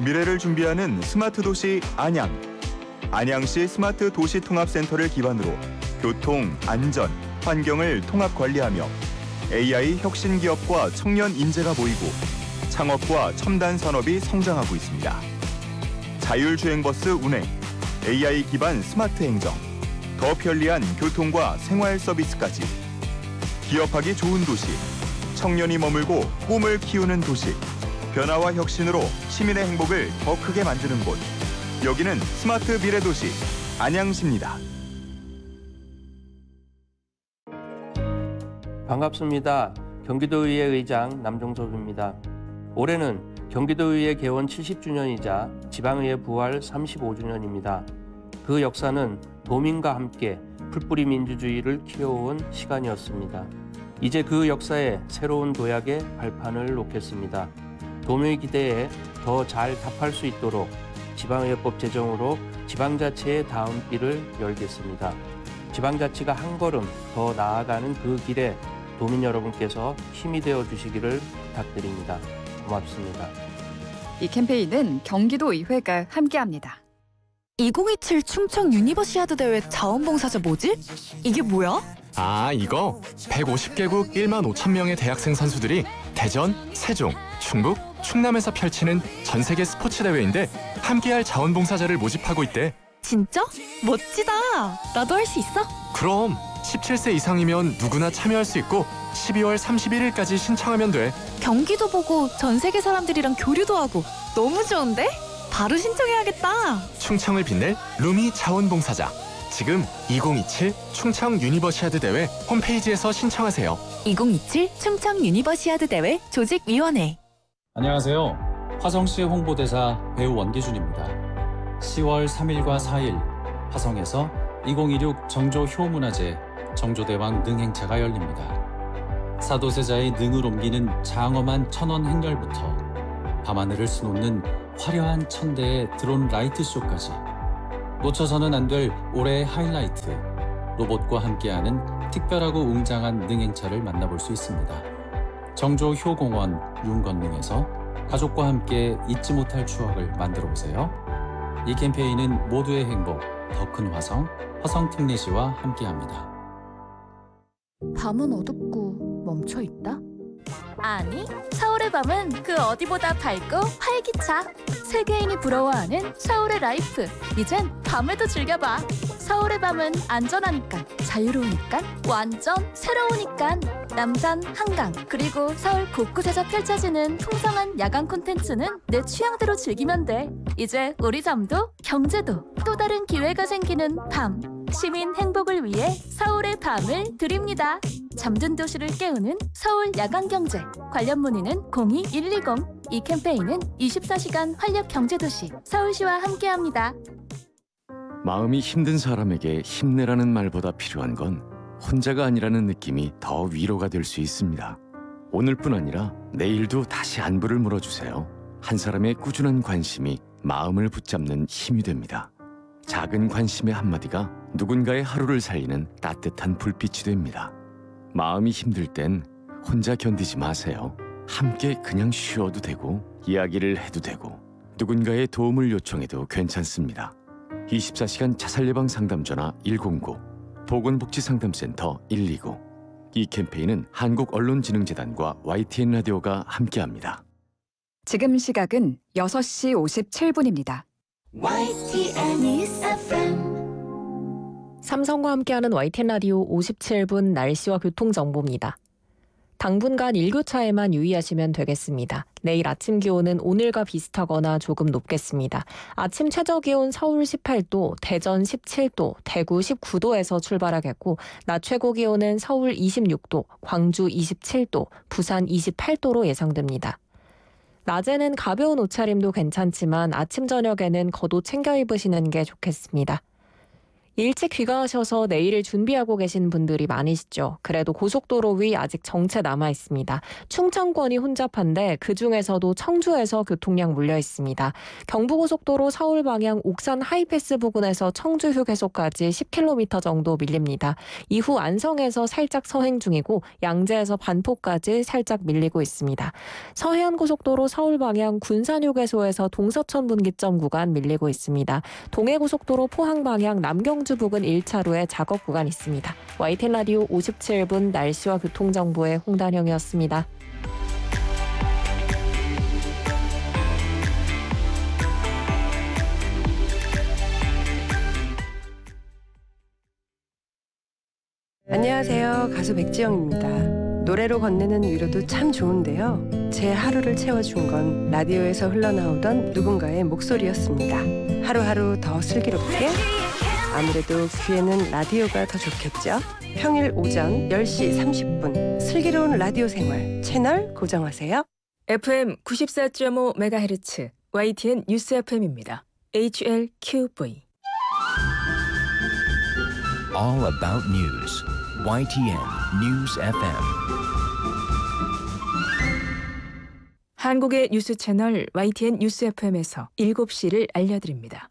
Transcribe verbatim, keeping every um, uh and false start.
미래를 준비하는 스마트 도시 안양. 안양시 스마트 도시 통합센터를 기반으로 교통, 안전, 환경을 통합 관리하며 에이아이 혁신 기업과 청년 인재가 모이고 창업과 첨단 산업이 성장하고 있습니다. 자율주행버스 운행, 에이아이 기반 스마트 행정, 더 편리한 교통과 생활 서비스까지. 기업하기 좋은 도시, 청년이 머물고 꿈을 키우는 도시. 변화와 혁신으로 시민의 행복을 더 크게 만드는 곳. 여기는 스마트 미래도시 안양시입니다. 반갑습니다. 경기도의회 의장 남종섭입니다. 올해는 경기도의회 개원 칠십 주년이자 지방의회 부활 삼십오 주년입니다. 그 역사는 도민과 함께 풀뿌리 민주주의를 키워온 시간이었습니다. 이제 그 역사에 새로운 도약의 발판을 놓겠습니다. 도민의 기대에 더 잘 답할 수 있도록 지방의회법 제정으로 지방자치의 다음 길을 열겠습니다. 지방자치가 한 걸음 더 나아가는 그 길에 도민 여러분께서 힘이 되어 주시기를 부탁드립니다. 고맙습니다. 이 캠페인은 경기도의회가 함께합니다. 이천이십칠 충청 유니버시아드 대회 자원봉사자 뭐지? 이게 뭐야? 아, 이거 백오십 개국 일만 오천 명의 대학생 선수들이 대전, 세종, 충북, 충남에서 펼치는 전 세계 스포츠 대회인데 함께할 자원봉사자를 모집하고 있대. 진짜? 멋지다. 나도 할 수 있어? 그럼 십칠 세 이상이면 누구나 참여할 수 있고 십이월 삼십일일까지 신청하면 돼. 경기도 보고 전 세계 사람들이랑 교류도 하고 너무 좋은데? 바로 신청해야겠다. 충청을 빛낼 루미 자원봉사자. 지금 이천이십칠 충청 유니버시아드 대회 홈페이지에서 신청하세요. 이천이십칠 충청 유니버시아드 대회 조직위원회. 안녕하세요. 화성시 홍보대사 배우 원기준입니다. 시월 삼일과 사일 화성에서 이천이십육 정조 효문화제 정조대왕 능행차가 열립니다. 사도세자의 능을 옮기는 장엄한 천원 행렬부터 밤하늘을 수놓는 화려한 천대의 드론 라이트쇼까지 놓쳐서는 안 될 올해의 하이라이트, 로봇과 함께하는 특별하고 웅장한 능행차를 만나볼 수 있습니다. 정조 효공원 윤건릉에서 가족과 함께 잊지 못할 추억을 만들어 보세요. 이 캠페인은 모두의 행복, 더 큰 화성, 화성특례시와 함께합니다. 밤은 어둡고 멈춰있다? 아니, 서울의 밤은 그 어디보다 밝고 활기차. 세계인이 부러워하는 서울의 라이프. 이젠 밤에도 즐겨봐. 서울의 밤은 안전하니까, 자유로우니까, 완전 새로우니까. 남산, 한강, 그리고 서울 곳곳에서 펼쳐지는 풍성한 야간 콘텐츠는 내 취향대로 즐기면 돼. 이제 우리 삶도 경제도 또 다른 기회가 생기는 밤. 시민 행복을 위해 서울의 밤을 드립니다. 잠든 도시를 깨우는 서울 야간경제. 관련 문의는 공이 일이공. 이 캠페인은 이십사 시간 활력 경제도시 서울시와 함께합니다. 마음이 힘든 사람에게 힘내라는 말보다 필요한 건 혼자가 아니라는 느낌이 더 위로가 될 수 있습니다. 오늘뿐 아니라 내일도 다시 안부를 물어주세요. 한 사람의 꾸준한 관심이 마음을 붙잡는 힘이 됩니다. 작은 관심의 한마디가 누군가의 하루를 살리는 따뜻한 불빛이 됩니다. 마음이 힘들 땐 혼자 견디지 마세요. 함께 그냥 쉬어도 되고 이야기를 해도 되고 누군가의 도움을 요청해도 괜찮습니다. 이십사 시간 자살 예방 상담 전화 일공구, 보건복지상담센터 일이구. 이 캠페인은 한국언론진흥재단과 와이티엔 라디오가 함께합니다. 지금 시각은 여섯 시 오십칠 분입니다. 와이티엔 News 에프엠. 삼성과 함께하는 와이티엔 라디오 오십칠 분 날씨와 교통정보입니다. 당분간 일교차에만 유의하시면 되겠습니다. 내일 아침 기온은 오늘과 비슷하거나 조금 높겠습니다. 아침 최저기온 서울 십팔 도, 대전 십칠 도, 대구 십구 도에서 출발하겠고 낮 최고기온은 서울 이십육 도, 광주 이십칠 도, 부산 이십팔 도로 예상됩니다. 낮에는 가벼운 옷차림도 괜찮지만 아침 저녁에는 겉옷 챙겨 입으시는 게 좋겠습니다. 일찍 귀가하셔서 내일을 준비하고 계신 분들이 많으시죠. 그래도 고속도로 위 아직 정체 남아 있습니다. 충청권이 혼잡한데 그중에서도 청주에서 교통량 몰려 있습니다. 경부고속도로 서울 방향 옥산 하이패스 부근에서 청주 휴게소까지 십 킬로미터 정도 밀립니다. 이후 안성에서 살짝 서행 중이고 양재에서 반포까지 살짝 밀리고 있습니다. 서해안고속도로 서울 방향 군산휴게소에서 동서천 분기점 구간 밀리고 있습니다. 동해고속도로 포항 방향 남경 주 부근 일 차로에 작업 구간 있습니다. 와이티엔 라디오 오십칠 분 날씨와 교통정보의 홍단영이었습니다. 안녕하세요. 가수 백지영입니다. 노래로 건네는 위로도 참 좋은데요. 제 하루를 채워준 건 라디오에서 흘러나오던 누군가의 목소리였습니다. 하루하루 더 슬기롭게 아무래도 귀에는 라디오가 더 좋겠죠. 평일 오전 열 시 삼십 분 슬기로운 라디오 생활 채널 고정하세요. 에프엠 구십사 점 오 메가헤르츠 와이티엔 뉴스 에프엠입니다. 에이치엘큐브이 All about news. 와이티엔 News 에프엠. 한국의 뉴스 채널 와이티엔 뉴스 에프엠에서 일곱 시를 알려드립니다.